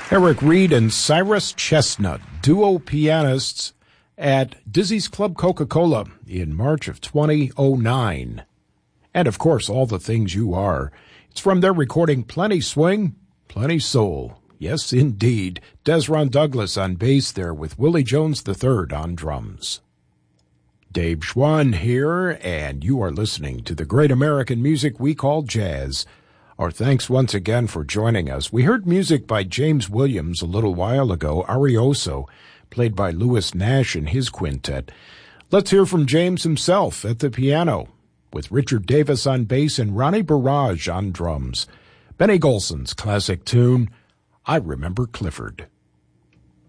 Eric Reed and Cyrus Chestnut, duo pianists at Dizzy's Club Coca-Cola in March of 2009. And of course, All the Things You Are. It's from their recording Plenty Swing, Plenty Soul. Yes, indeed. Desron Douglas on bass there with Willie Jones III on drums. Dave Schwann here, and you are listening to the great American music we call jazz. Our thanks once again for joining us. We heard music by James Williams a little while ago, Arioso, played by Louis Nash and his quintet. Let's hear from James himself at the piano, with Richard Davis on bass and Ronnie Barrage on drums. Benny Golson's classic tune, I Remember Clifford.